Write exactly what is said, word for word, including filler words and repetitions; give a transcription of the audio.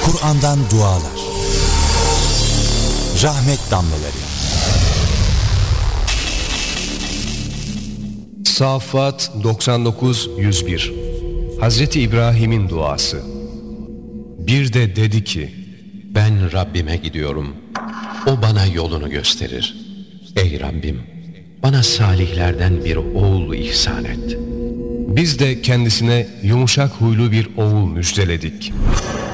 Kur'an'dan dualar. Rahmet damlaları. Saffat doksan dokuz yüz bir. Hazreti İbrahim'in duası. Bir de dedi ki: ben Rabbime gidiyorum. O bana yolunu gösterir. Ey Rabbim, bana salihlerden bir oğul ihsan et. Biz de kendisine yumuşak huylu bir oğul müjdeledik.